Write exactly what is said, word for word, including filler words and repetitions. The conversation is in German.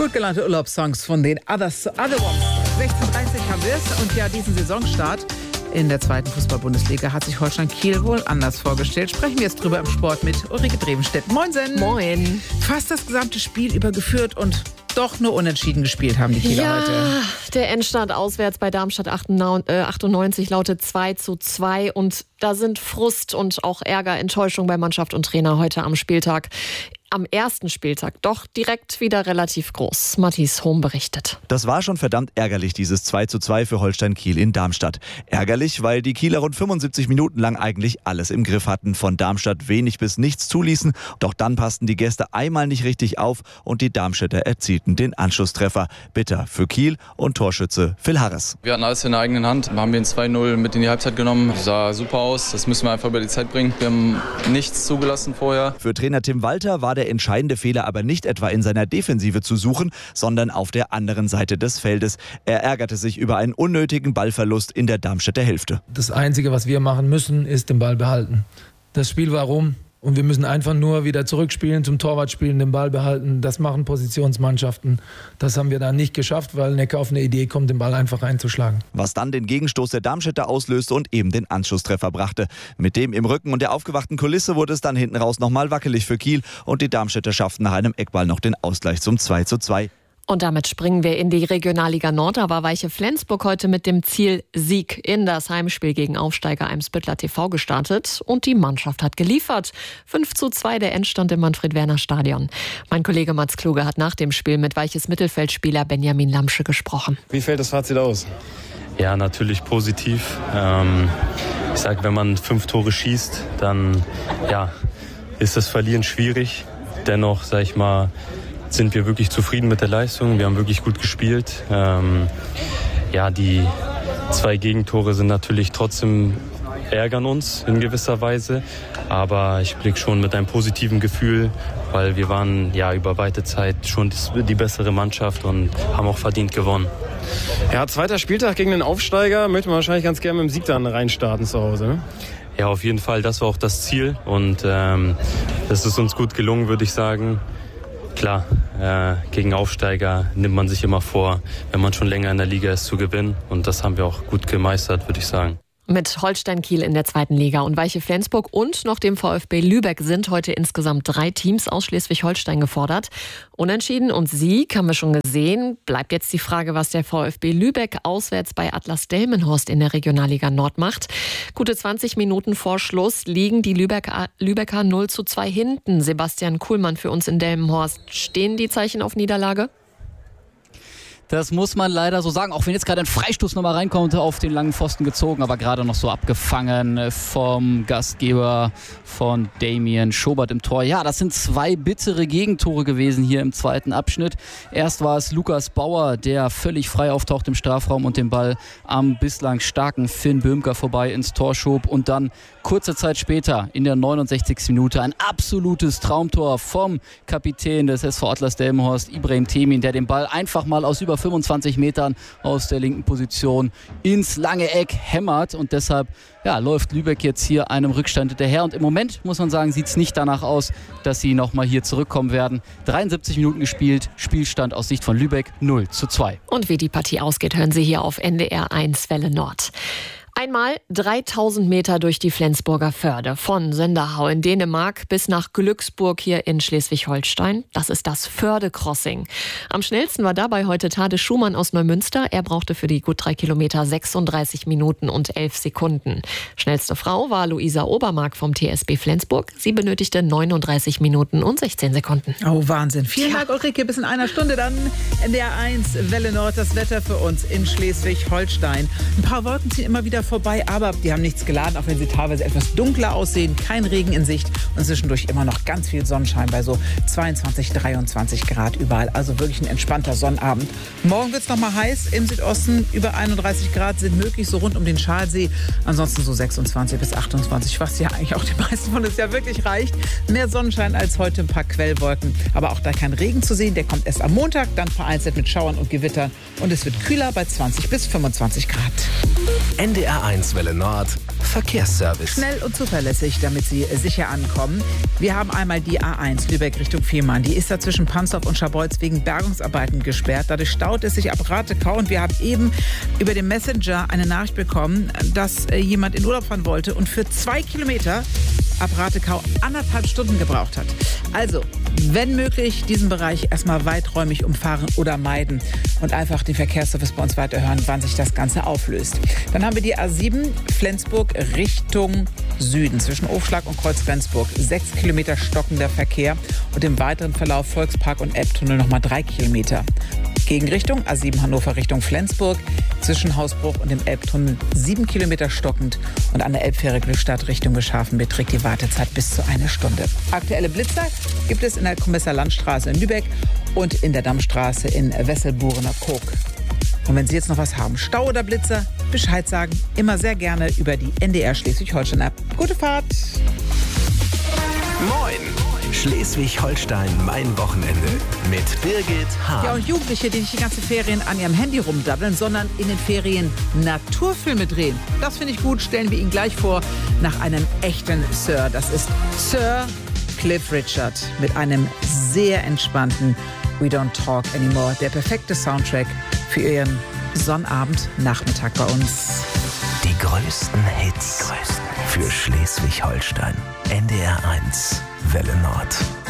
Gut gelaunte Urlaubssongs von den Others, Other Ones. sechzehn Uhr dreißig haben wir es und ja, diesen Saisonstart in der zweiten Fußball-Bundesliga hat sich Holstein Kiel wohl anders vorgestellt. Sprechen wir jetzt drüber im Sport mit Ulrike Drevenstedt. Moinsen. Moin. Fast das gesamte Spiel über geführt und doch nur unentschieden gespielt haben die Kieler ja, heute. Der Endstand auswärts bei Darmstadt achtundneunzig lautet zwei zu zwei und da sind Frust und auch Ärger, Enttäuschung bei Mannschaft und Trainer heute am Spieltag. Am ersten Spieltag doch direkt wieder relativ groß. Matthias Hohm berichtet. Das war schon verdammt ärgerlich, dieses zwei zu zwei für Holstein Kiel in Darmstadt. Ärgerlich, weil die Kieler rund fünfundsiebzig Minuten lang eigentlich alles im Griff hatten, von Darmstadt wenig bis nichts zuließen. Doch dann passten die Gäste einmal nicht richtig auf und die Darmstädter erzielten den Anschlusstreffer. Bitter für Kiel und Torschütze Phil Harris. Wir hatten alles in der eigenen Hand. Wir haben den zwei null mit in die Halbzeit genommen. Sah super aus. Das müssen wir einfach über die Zeit bringen. Wir haben nichts zugelassen vorher. Für Trainer Tim Walter war der Der entscheidende Fehler aber nicht etwa in seiner Defensive zu suchen, sondern auf der anderen Seite des Feldes. Er ärgerte sich über einen unnötigen Ballverlust in der Darmstädter Hälfte. Das Einzige, was wir machen müssen, ist den Ball behalten. Das Spiel war rum und wir müssen einfach nur wieder zurückspielen, zum Torwart spielen, den Ball behalten. Das machen Positionsmannschaften. Das haben wir da nicht geschafft, weil Neckar auf eine Idee kommt, den Ball einfach reinzuschlagen. Was dann den Gegenstoß der Darmstädter auslöste und eben den Anschlusstreffer brachte. Mit dem im Rücken und der aufgewachten Kulisse wurde es dann hinten raus nochmal wackelig für Kiel und die Darmstädter schafften nach einem Eckball noch den Ausgleich zum zwei zu zwei. Und damit springen wir in die Regionalliga Nord. Da war Weiche Flensburg heute mit dem Ziel Sieg in das Heimspiel gegen Aufsteiger Eimsbüttler T V gestartet. Und die Mannschaft hat geliefert. fünf zu zwei der Endstand im Manfred-Werner-Stadion. Mein Kollege Mats Kluge hat nach dem Spiel mit Weiches Mittelfeldspieler Benjamin Lamsche gesprochen. Wie fällt das Fazit aus? Ja, natürlich positiv. Ähm, ich sag, wenn man fünf Tore schießt, dann ja, ist das Verlieren schwierig. Dennoch, sag ich mal, sind wir wirklich zufrieden mit der Leistung. Wir haben wirklich gut gespielt. Ähm, ja, die zwei Gegentore sind natürlich trotzdem, ärgern uns in gewisser Weise. Aber ich blicke schon mit einem positiven Gefühl, weil wir waren ja über weite Zeit schon die bessere Mannschaft und haben auch verdient gewonnen. Ja, zweiter Spieltag gegen den Aufsteiger. Möchte man wahrscheinlich ganz gerne mit dem Sieg dann reinstarten zu Hause, ne? Ja, auf jeden Fall. Das war auch das Ziel. Und ähm, das ist uns gut gelungen, würde ich sagen. Klar, äh, gegen Aufsteiger nimmt man sich immer vor, wenn man schon länger in der Liga ist, zu gewinnen. Und das haben wir auch gut gemeistert, würde ich sagen. Mit Holstein Kiel in der zweiten Liga und Weiche Flensburg und noch dem VfB Lübeck sind heute insgesamt drei Teams aus Schleswig-Holstein gefordert. Unentschieden und Sieg haben wir schon gesehen. Bleibt jetzt die Frage, was der VfB Lübeck auswärts bei Atlas Delmenhorst in der Regionalliga Nord macht. Gute zwanzig Minuten vor Schluss liegen die Lübecker, Lübecker null zu zwei hinten. Sebastian Kuhlmann für uns in Delmenhorst. Stehen die Zeichen auf Niederlage? Das muss man leider so sagen, auch wenn jetzt gerade ein Freistoß nochmal reinkommt, auf den langen Pfosten gezogen, aber gerade noch so abgefangen vom Gastgeber von Damien Schobert im Tor. Ja, das sind zwei bittere Gegentore gewesen hier im zweiten Abschnitt. Erst war es Lukas Bauer, der völlig frei auftaucht im Strafraum und den Ball am bislang starken Finn Böhmker vorbei ins Tor schob. Und dann kurze Zeit später, in der neunundsechzigsten Minute, ein absolutes Traumtor vom Kapitän des S V Atlas Delmenhorst, Ibrahim Temin, der den Ball einfach mal aus über fünfundzwanzig Metern aus der linken Position ins lange Eck hämmert und deshalb ja, läuft Lübeck jetzt hier einem Rückstand hinterher und im Moment, muss man sagen, sieht es nicht danach aus, dass sie nochmal hier zurückkommen werden. dreiundsiebzig Minuten gespielt, Spielstand aus Sicht von Lübeck null zu zwei. Und wie die Partie ausgeht, hören Sie hier auf N D R eins Welle Nord. Einmal dreitausend Meter durch die Flensburger Förde, von Sönderhau in Dänemark bis nach Glücksburg hier in Schleswig-Holstein. Das ist das Förde-Crossing. Am schnellsten war dabei heute Tade Schumann aus Neumünster. Er brauchte für die gut drei Kilometer sechsunddreißig Minuten und elf Sekunden. Schnellste Frau war Luisa Obermark vom T S B Flensburg. Sie benötigte neununddreißig Minuten und sechzehn Sekunden. Oh, Wahnsinn. Vielen Dank, Ulrike. Bis in einer Stunde dann N D R eins Welle Nord. Das Wetter für uns in Schleswig-Holstein. Ein paar Wolken ziehen immer wieder vorbei, aber die haben nichts geladen, auch wenn sie teilweise etwas dunkler aussehen. Kein Regen in Sicht und zwischendurch immer noch ganz viel Sonnenschein bei so zweiundzwanzig, dreiundzwanzig Grad überall. Also wirklich ein entspannter Sonnabend. Morgen wird es noch mal heiß. Im Südosten über einunddreißig Grad sind möglich, so rund um den Schalsee. Ansonsten so sechsundzwanzig bis achtundzwanzig, was ja eigentlich auch den meisten von uns ja wirklich reicht. Mehr Sonnenschein als heute, ein paar Quellwolken. Aber auch da kein Regen zu sehen. Der kommt erst am Montag, dann vereinzelt mit Schauern und Gewittern. Und es wird kühler bei zwanzig bis fünfundzwanzig Grad. N D R R eins Welle Nord Verkehrsservice. Schnell und zuverlässig, damit Sie sicher ankommen. Wir haben einmal die A eins Lübeck Richtung Fehmarn. Die ist da zwischen Pansdorf und Scharbeutz wegen Bergungsarbeiten gesperrt. Dadurch staut es sich ab Ratekau. Und wir haben eben über den Messenger eine Nachricht bekommen, dass jemand in Urlaub fahren wollte und für zwei Kilometer ab Ratekau anderthalb Stunden gebraucht hat. Also, wenn möglich, diesen Bereich erstmal weiträumig umfahren oder meiden und einfach den Verkehrsservice bei uns weiterhören, wann sich das Ganze auflöst. Dann haben wir die A sieben Flensburg Richtung Süden zwischen Aufschlag und Kreuz Flensburg. Sechs Kilometer stockender Verkehr und im weiteren Verlauf Volkspark und Elbtunnel nochmal drei Kilometer. Gegenrichtung A sieben Hannover Richtung Flensburg zwischen Hausbruch und dem Elbtunnel sieben Kilometer stockend und an der Elbfähre Glückstadt Richtung Geschafen beträgt die Wartezeit bis zu eine Stunde. Aktuelle Blitzer gibt es in der Kommissar-Land-Straße in Lübeck und in der Dammstraße in Wesselburener Kog. Und wenn Sie jetzt noch was haben, Stau oder Blitzer, Bescheid sagen, immer sehr gerne über die N D R Schleswig-Holstein-App. Gute Fahrt! Moin! Schleswig-Holstein, mein Wochenende mit Birgit Hahn. Ja, und Jugendliche, die nicht die ganze Ferien an ihrem Handy rumdaddeln, sondern in den Ferien Naturfilme drehen. Das finde ich gut, stellen wir Ihnen gleich vor, nach einem echten Sir. Das ist Sir Cliff Richard mit einem sehr entspannten We Don't Talk Anymore. Der perfekte Soundtrack für Ihren Sonnabend-Nachmittag bei uns. Die größten Hits für Schleswig-Holstein. N D R eins Welle Nord.